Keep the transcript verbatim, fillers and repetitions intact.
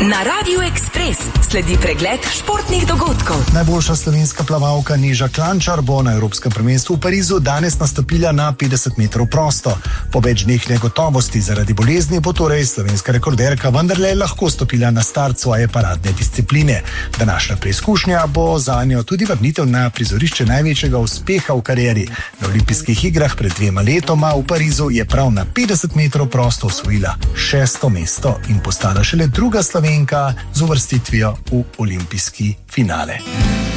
Na Radiu Ekspres sledi pregled športnih dogodkov. Najboljša slovenska plavalka Neža Klančar bo na Evropskem prvenstvu v Parizu danes nastopila na petdeset metrov prosto. Po več dneh negotovosti zaradi bolezni bo torej slovenska rekorderka vendarle lahko stopila na start svoje paradne discipline. Današnja preizkušnja bo zanjo tudi vrnitev na prizorišče največjega uspeha v karieri. Na olimpijskih igrah pred dvema letoma v Parizu je prav na petdeset metrov prosto osvojila šesto mesto in postala šele druga Slovenka z uvrstitvijo v olimpijski finale.